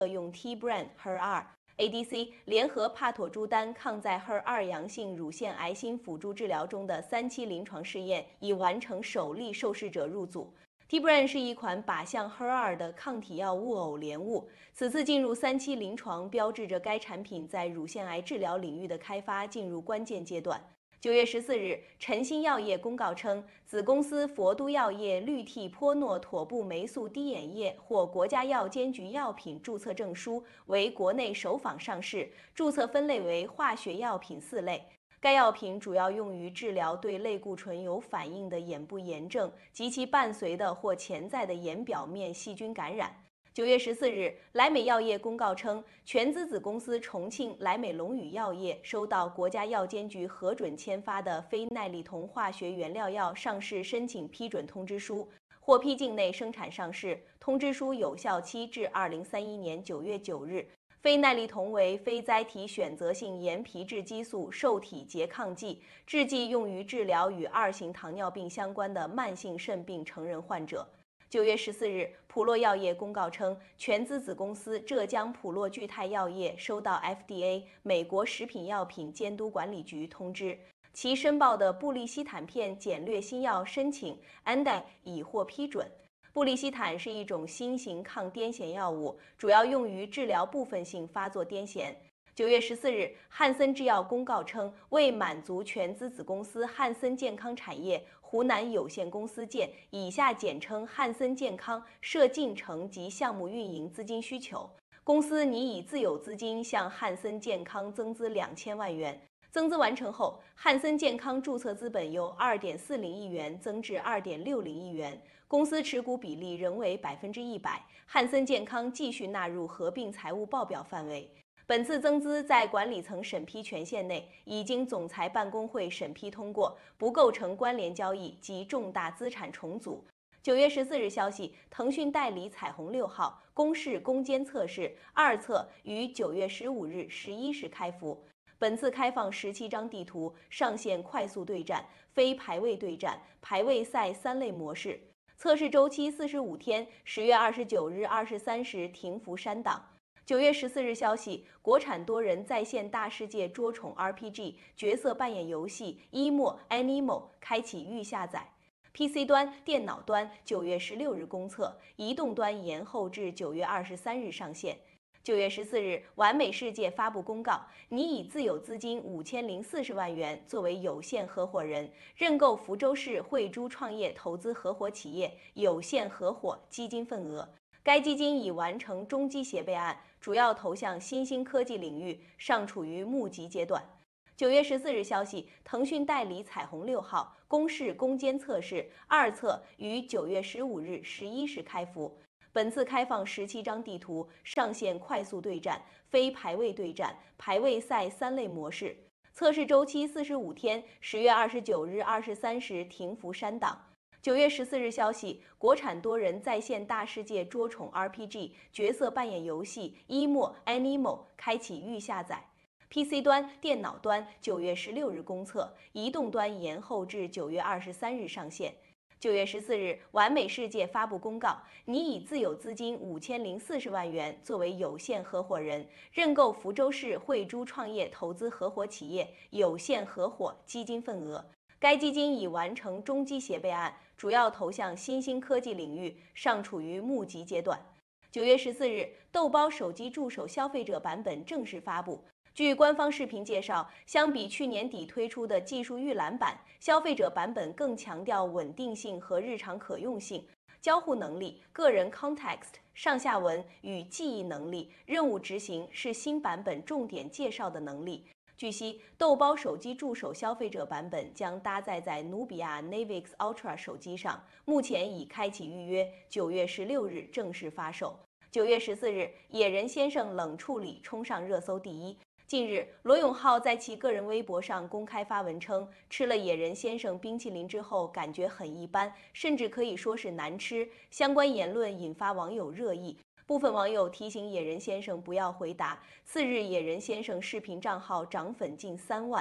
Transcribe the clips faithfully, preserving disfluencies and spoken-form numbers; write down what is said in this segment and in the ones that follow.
用 T-Brand H E R 二 A D C 联合帕妥珠丹抗在 H E R 二 阳性乳腺癌新辅助治疗中的三期临床试验已完成首例受试者入组。T-Brand 是一款靶向 H E R 二 的抗体药物偶联物，此次进入三期临床，标志着该产品在乳腺癌治疗领域的开发进入关键阶段。九月十四日，晨星药业公告称，子公司佛都药业氯替泼诺妥布霉素滴眼液获国家药监局药品注册证书，为国内首仿上市，注册分类为化学药品四类。该药品主要用于治疗对类固醇有反应的眼部炎症及其伴随的或潜在的眼表面细菌感染。九月十四日，莱美药业公告称，全资子公司重庆莱美龙宇药业收到国家药监局核准签发的非奈利酮化学原料药上市申请批准通知书，获批境内生产上市。通知书有效期至二零三一年九月九日。非奈利酮为非甾体选择性盐皮质激素受体拮抗剂，制剂用于治疗与二型糖尿病相关的慢性肾病成人患者。九月十四日，普洛药业公告称，全资子公司浙江普洛聚泰药业收到 F D A 美国食品药品监督管理局通知，其申报的布利西坦片简略新药申请 A N D A 已获批准。布利西坦是一种新型抗癫痫药物，主要用于治疗部分性发作癫痫。九月十四日，汉森制药公告称，为满足全资子公司汉森健康产业湖南有限公司建（以下简称汉森健康）设进程及项目运营资金需求，公司拟以自有资金向汉森健康增资两千万元。增资完成后，汉森健康注册资本由二点四零亿元增至二点六零亿元，公司持股比例仍为百分之一百，汉森健康继续纳入合并财务报表范围。本次增资在管理层审批权限内，已经总裁办公会审批通过，不构成关联交易及重大资产重组。九月十四日消息，腾讯代理彩虹六号公示攻坚测试二测于九月十五日十一时开服。本次开放十七张地图，上线快速对战、非排位对战、排位赛三类模式。测试周期四十五天，十月二十九日二十三时停服删档。九月十四日消息，国产多人在线大世界捉宠 R P G 角色扮演游戏《伊莫 Animo》开启预下载。P C 端、电脑端九月十六日公测，移动端延后至九月二十三日上线。九月十四日，完美世界发布公告，拟以自有资金五千零四十万元作为有限合伙人，认购福州市慧珠创业投资合伙企业有限合伙基金份额。该基金已完成中基协备案，主要投向新兴科技领域，尚处于募集阶段。九月十四日消息，腾讯代理彩虹六号公示攻坚测试二测于九月十五日十一时开服。本次开放十七张地图，上线快速对战、非排位对战、排位赛三类模式。测试周期四十五天，十月二十九日二十三时停服删档。九月十四日消息，国产多人在线大世界捉宠 R P G 角色扮演游戏《伊莫 Animo》开启预下载。P C 端、电脑端九月十六日公测，移动端延后至九月二十三日上线。九月十四日，完美世界发布公告，拟以自有资金五千零四十万元作为有限合伙人，认购福州市慧珠创业投资合伙企业有限合伙基金份额。该基金已完成中基协备案，主要投向新兴科技领域，尚处于募集阶段。九月十四日，豆包手机助手消费者版本正式发布。据官方视频介绍，相比去年底推出的技术预览版，消费者版本更强调稳定性和日常可用性、交互能力、个人 context、上下文与记忆能力、任务执行是新版本重点介绍的能力。据悉，豆包手机助手消费者版本将搭载在努比亚 Navix Ultra 手机上，目前已开启预约，九月十六日正式发售。九月十四日，野人先生冷处理冲上热搜第一。近日，罗永浩在其个人微博上公开发文称，吃了野人先生冰淇淋之后感觉很一般，甚至可以说是难吃。相关言论引发网友热议，部分网友提醒野人先生不要回答。次日，野人先生视频账号涨粉近三万。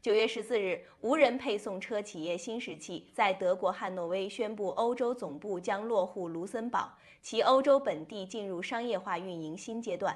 九月十四日，无人配送车企业新石器在德国汉诺威宣布，欧洲总部将落户卢森堡，其欧洲本地进入商业化运营新阶段。